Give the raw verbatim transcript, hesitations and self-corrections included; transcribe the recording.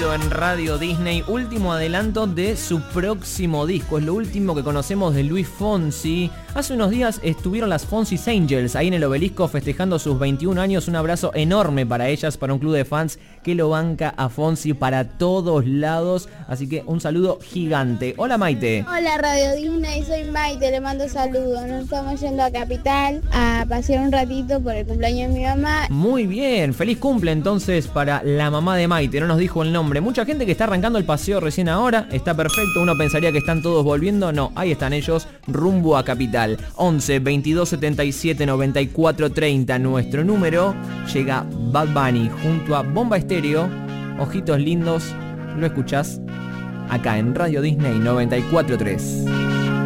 salido en Radio Disney, último adelanto de su próximo disco. Es lo último que conocemos de Luis Fonsi. Hace unos días estuvieron las Fonsi's Angels ahí en el Obelisco festejando sus veintiún años. Un abrazo enorme para ellas, para un club de fans que lo banca a Fonsi para todos lados. Así que un saludo gigante. Hola Maite. Hola Radio Disney, soy Maite, le mando saludos. Nos estamos yendo a Capital a pasear un ratito por el cumpleaños de mi mamá. Muy bien, feliz cumple entonces para la mamá de Maite. No nos dijo el nombre. Mucha gente que está arrancando el paseo recién ahora. Está perfecto, uno pensaría que están todos volviendo. No, ahí están ellos rumbo a Capital. once, veintidós, setenta y siete, noventa y cuatro, treinta, nuestro número. Llega Bad Bunny junto a Bomba Estéreo. Ojitos lindos, lo escuchás acá en Radio Disney noventa y cuatro punto tres.